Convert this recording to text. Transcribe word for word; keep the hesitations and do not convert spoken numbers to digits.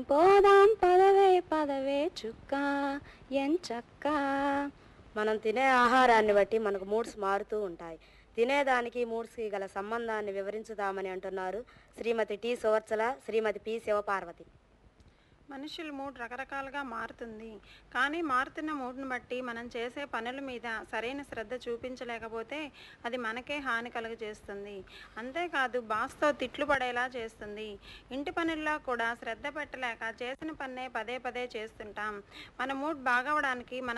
పోదాం పదవే పదవే చుక్క ఎంచక్క. మనం తినే ఆహారాన్ని బట్టి మనకు మూడ్స్ మారుతూ ఉంటాయి. తినేదానికి మూడ్స్కి గల సంబంధాన్ని వివరించుదామని అంటున్నారు శ్రీమతి టి సువర్చల, శ్రీమతి పి శివపార్వతి. మనుషుల మూడ్ రకరకాలుగా మారుతుంది. కానీ మారుతున్న మూడ్ని బట్టి మనం చేసే పనుల మీద సరైన శ్రద్ధ చూపించలేకపోతే అది మనకే హాని కలుగజేస్తుంది. అంతేకాదు బాస్తో తిట్లు పడేలా చేస్తుంది. ఇంటి పనుల్లో కూడా శ్రద్ధ పెట్టలేక చేసిన పన్నే పదే పదే చేస్తుంటాం. మన మూడ్ బాగవడానికి మన